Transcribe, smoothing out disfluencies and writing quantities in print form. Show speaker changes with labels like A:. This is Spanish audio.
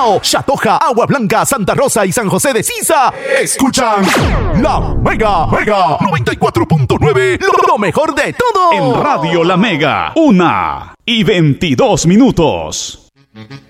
A: Bonao, Chatoja, Agua Blanca, Santa Rosa y San José de Sisa escuchan La Mega 94.9, lo mejor de todo.
B: En Radio La Mega, 1:22.